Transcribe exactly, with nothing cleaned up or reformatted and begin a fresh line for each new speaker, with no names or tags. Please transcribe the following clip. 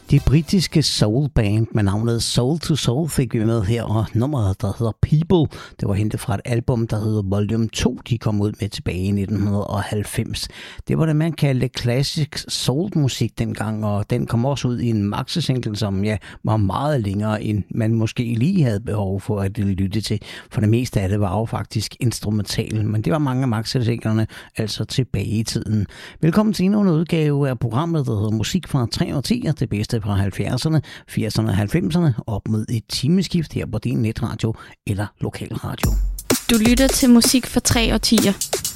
Det britiske soulband med navnet Soul to Soul fik vi med her, og nummeret, der hedder People, det var hentet fra et album, der hedder Volume to, de kom ud med tilbage i nitten halvfems. Det var det, man kaldte classic soul-musik dengang, og den kom også ud i en maxi-single, som ja, var meget længere, end man måske lige havde behov for at lytte til. For det meste af det var jo faktisk instrumental, men det var mange af maxi-singlerne, altså tilbage i tiden. Velkommen til endnu en udgave af programmet, der hedder Musik fra tre årtier, det bedste fra halvfjerdserne, firserne og halvfemserne, op mod et timeskift her på din netradio eller lokalradio.
Du lytter til Musik for tre årtier.